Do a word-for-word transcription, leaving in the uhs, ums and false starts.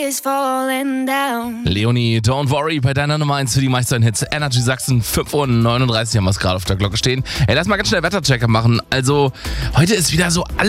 is falling down. Leonie, Don't Worry, bei deiner Nummer eins für die meisten Hits. Energy Sachsen, fünf Uhr neununddreißig haben wir es gerade auf der Glocke stehen. Ey, lass mal ganz schnell Wetterchecker machen. Also, heute ist wieder so alles